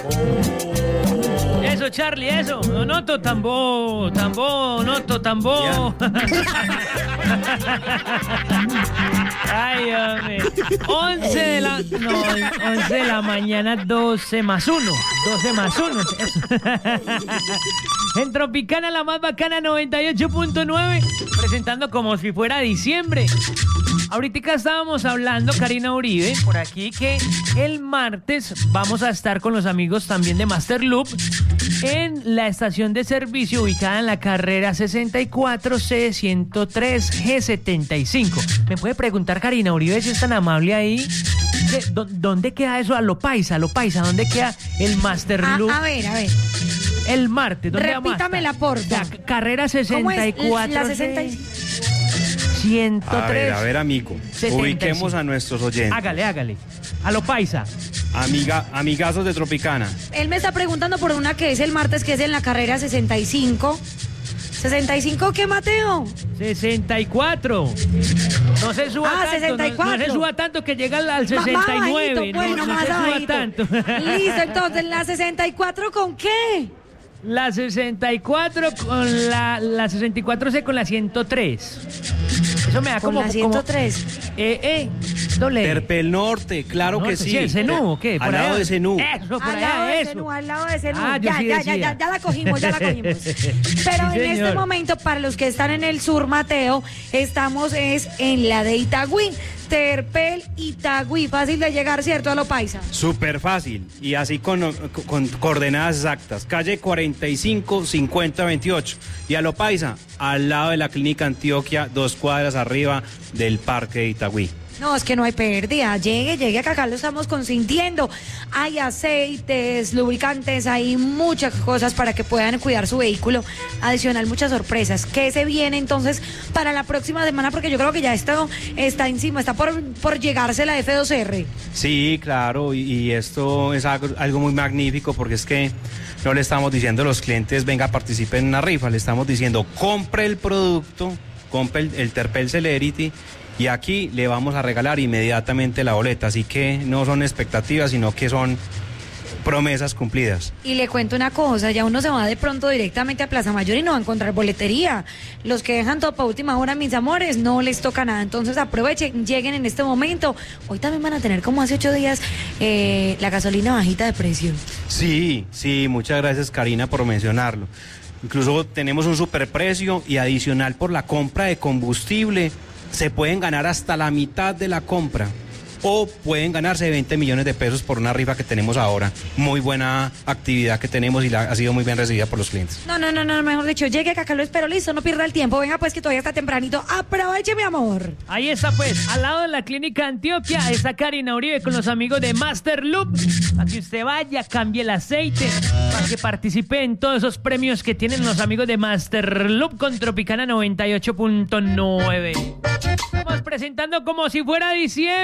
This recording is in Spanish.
Eso, Charlie, eso. No noto tambo. Ay, hombre. 11 de la mañana, 12 más 1. 12 más 1. Eso. En Tropicana, la más bacana, 98.9. Presentando como si fuera diciembre. Ahorita estábamos hablando, Karina Uribe, por aquí, que el martes vamos a estar con los amigos también de Master Loop en la estación de servicio ubicada en la carrera 64C103G75. ¿Me puede preguntar, Karina Uribe, si es tan amable ahí? ¿Dónde queda eso? A lo paisa, ¿dónde queda el Master Loop? A ver. El martes, ¿dónde vamos a estar? Repítamela, porfa. Carrera 64. ¿Cómo es? La 65. 103. A ver, amigo. 75. Ubiquemos a nuestros oyentes. Hágale. A lo paisa. Amigazos de Tropicana. Él me está preguntando por una que es el martes, que es en la carrera 65. ¿65 qué, Mateo? 64. No se suba tanto. 64. No se suba tanto que llega al 69. Bajito, bueno, no más se suba bajito. tanto. Listo, entonces, ¿la 64 con qué? La 64 con la 64C con la 103. Eso me da Con como... la 103. Doble. Terpel Norte, claro que sí. ¿El Zenú o qué? Al lado de Zenú. Eso, por Al lado allá, de eso. Zenú, al lado de Zenú. Yo sí decía. Ya la cogimos. Pero Sí, en este señor. momento, para los que están en el sur, Mateo, estamos en la de Itagüí. Terpel, Itagüí, fácil de llegar, ¿cierto? A lo paisa. Súper fácil. Y así con coordenadas exactas. Calle 45 50 28. Y a lo paisa, al lado de la Clínica Antioquia, 2 cuadras arriba del Parque de Itagüí. No, es que no hay pérdida. Llegue, acá lo estamos consintiendo. Hay aceites, lubricantes, hay muchas cosas para que puedan cuidar su vehículo. Adicional, muchas sorpresas. ¿Qué se viene entonces para la próxima semana? Porque yo creo que ya esto está encima, está por llegarse la F2R. Sí, claro, y esto es algo muy magnífico porque es que no le estamos diciendo a los clientes, venga, participe en una rifa, le estamos diciendo, compre el producto, compre el Terpel Celerity y aquí le vamos a regalar inmediatamente la boleta, así que no son expectativas, sino que son promesas cumplidas. Y le cuento una cosa, ya uno se va de pronto directamente a Plaza Mayor y no va a encontrar boletería. Los que dejan todo para última hora, mis amores, no les toca nada. Entonces aprovechen, lleguen en este momento. Hoy también van a tener, como hace 8 días, la gasolina bajita de precio. Sí, muchas gracias, Karina, por mencionarlo. Incluso tenemos un superprecio y adicional por la compra de combustible se pueden ganar hasta la mitad de la compra. O pueden ganarse 20 millones de pesos por una rifa que tenemos ahora. Muy buena actividad que tenemos y ha sido muy bien recibida por los clientes. No, mejor dicho, llegue que acá lo espero, listo, no pierda el tiempo. Venga, pues que todavía está tempranito. Aproveche, mi amor. Ahí está, pues, al lado de la Clínica Antioquia está Karina Uribe con los amigos de Master Loop. Para que usted vaya, cambie el aceite, para que participe en todos esos premios que tienen los amigos de Master Loop con Tropicana 98.9. Estamos presentando como si fuera diciembre.